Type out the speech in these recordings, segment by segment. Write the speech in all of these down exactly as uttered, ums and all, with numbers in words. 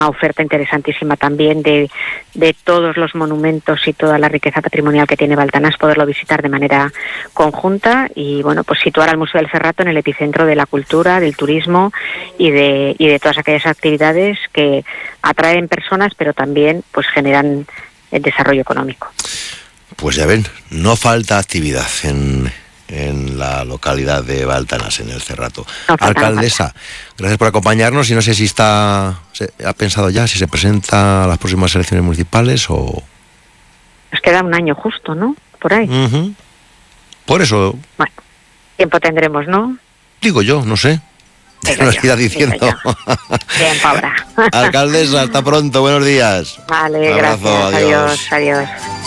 una oferta interesantísima también de, de todos los monumentos y toda la riqueza patrimonial que tiene Baltanás, poderlo visitar de manera conjunta y bueno, pues situar al Museo del Cerrato en el epicentro de la cultura, del turismo y de, y de todas aquellas actividades que atraen personas pero también pues generan el desarrollo económico. Pues ya ven, no falta actividad en, en la localidad de Baltanás, en el Cerrato. No falta, Alcaldesa, no falta. Gracias por acompañarnos y no sé si está, ha pensado ya si se presenta a las próximas elecciones municipales o... Nos queda un año justo, ¿no? Por ahí. Uh-huh. Por eso... Bueno, tiempo tendremos, ¿no? Digo yo, no sé. Digo nos yo, irá diciendo. Tiempo habrá. Alcaldesa, hasta pronto, buenos días. Vale, abrazo, gracias. Adiós, adiós.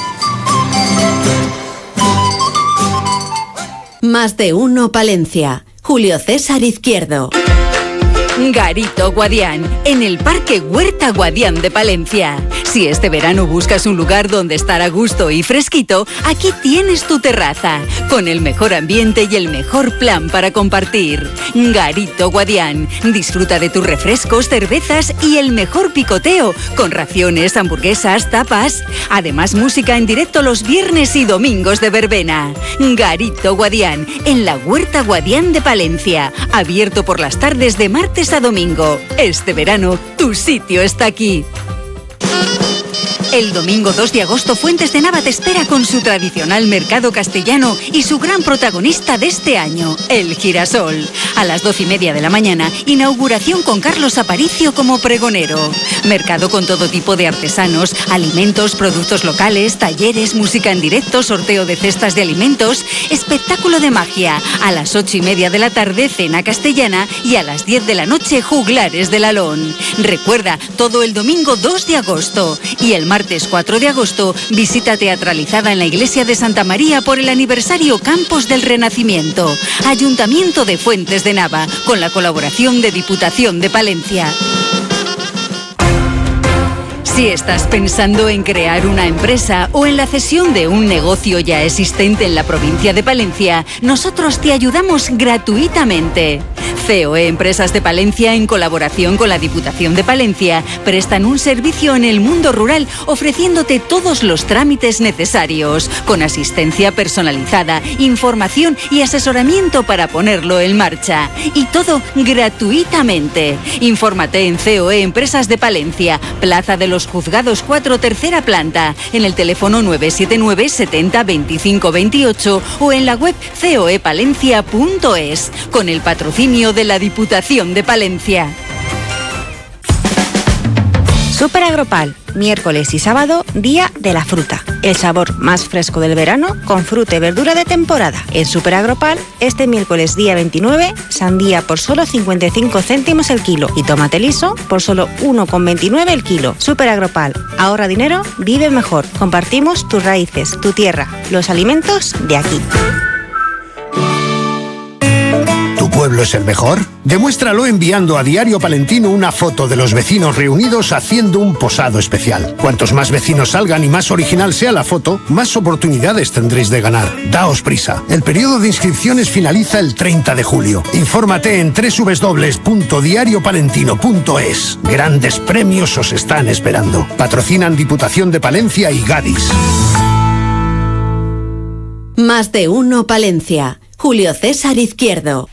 Más de uno Palencia. Julio César Izquierdo. Garito Guadián, en el Parque Huerta Guadián de Palencia. Si este verano buscas un lugar donde estar a gusto y fresquito, aquí tienes tu terraza, con el mejor ambiente y el mejor plan para compartir. Garito Guadián, disfruta de tus refrescos, cervezas y el mejor picoteo, con raciones, hamburguesas, tapas. Además, música en directo los viernes y domingos de verbena. Garito Guadián, en la Huerta Guadián de Palencia, abierto por las tardes de martes a domingo. Este verano, tu sitio está aquí. El domingo dos de agosto, Fuentes de Nava te espera con su tradicional mercado castellano y su gran protagonista de este año, el girasol. A las doce y media de la mañana, inauguración con Carlos Aparicio como pregonero. Mercado con todo tipo de artesanos, alimentos, productos locales, talleres, música en directo, sorteo de cestas de alimentos, espectáculo de magia. A las ocho y media de la tarde, cena castellana y a las diez de la noche, juglares del Alón. Recuerda, todo el domingo dos de agosto y el martes cuatro de agosto, visita teatralizada en la iglesia de Santa María por el aniversario Campos del Renacimiento. Ayuntamiento de Fuentes de Nava, con la colaboración de Diputación de Palencia. Si estás pensando en crear una empresa o en la cesión de un negocio ya existente en la provincia de Palencia, nosotros te ayudamos gratuitamente. C O E Empresas de Palencia, en colaboración con la Diputación de Palencia, prestan un servicio en el mundo rural ofreciéndote todos los trámites necesarios, con asistencia personalizada, información y asesoramiento para ponerlo en marcha. Y todo gratuitamente. Infórmate en C O E Empresas de Palencia, Plaza de los Juzgados cuatro, tercera planta, en el teléfono nueve siete nueve, setenta, veinticinco veintiocho o en la web coepalencia punto es, con el patrocinio de la Diputación de Palencia. Super Agropal, miércoles y sábado, día de la fruta. El sabor más fresco del verano con fruta y verdura de temporada. En Super Agropal, este miércoles día veintinueve, sandía por solo cincuenta y cinco céntimos el kilo y tomate liso por solo uno con veintinueve el kilo. Super Agropal, ahorra dinero, vive mejor. Compartimos tus raíces, tu tierra, los alimentos de aquí. ¿Tu pueblo es el mejor? Demuéstralo enviando a Diario Palentino una foto de los vecinos reunidos haciendo un posado especial. Cuantos más vecinos salgan y más original sea la foto, más oportunidades tendréis de ganar. Daos prisa. El periodo de inscripciones finaliza el treinta de julio. Infórmate en doble u doble u doble u punto diario palentino punto es. Grandes premios os están esperando. Patrocinan Diputación de Palencia y Gadis. Más de uno Palencia. Julio César Izquierdo.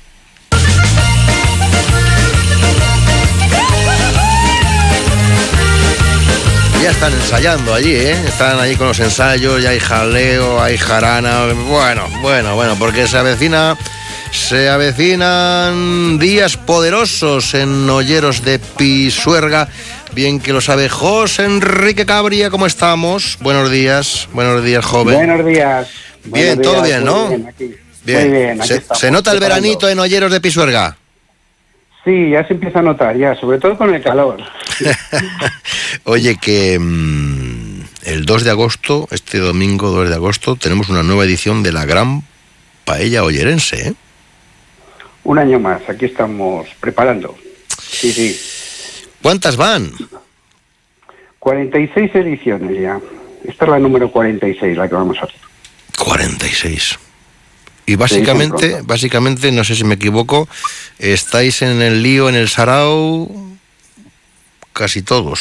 Ya están ensayando allí, ¿eh? Están allí con los ensayos, ya hay jaleo, hay jarana. Bueno, bueno, bueno, porque se avecina, se avecinan días poderosos en Olleros de Pisuerga. Bien que lo sabe José Enrique Cabria, ¿cómo estamos? Buenos días, buenos días, joven. Buenos días. Bien, buenos todo días, bien, ¿no? Bien, aquí. Bien. Muy bien, aquí ¿Se, estamos, ¿Se nota el preparando. veranito en Olleros de Pisuerga? Sí, ya se empieza a notar, ya, sobre todo con el calor. Oye, que mmm, el dos de agosto, este domingo dos de agosto, tenemos una nueva edición de la Gran Paella Ollerense, ¿eh? Un año más, aquí estamos preparando. Sí, sí. ¿Cuántas van? cuarenta y seis ediciones ya. Esta es la número cuarenta y seis, la que vamos a hacer. cuarenta y seis. Y básicamente, básicamente, no sé si me equivoco, estáis en el lío, en el sarao, casi todos.